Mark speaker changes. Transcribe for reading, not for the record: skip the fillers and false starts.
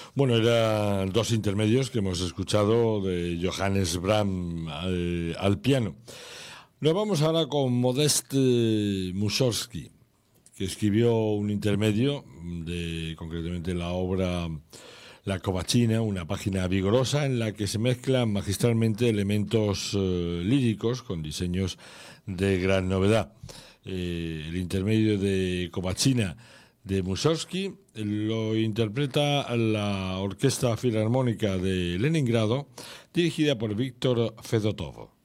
Speaker 1: Bueno, eran dos intermedios que hemos escuchado de Johannes Brahms al piano. Nos vamos ahora con Modest Mussorgsky, que escribió un intermedio de concretamente la obra La Covachina, una página vigorosa en la que se mezclan magistralmente elementos líricos con diseños de gran novedad. El intermedio de Covachina de Mussorgsky lo interpreta la Orquesta Filarmónica de Leningrado, dirigida por Víctor Fedotov.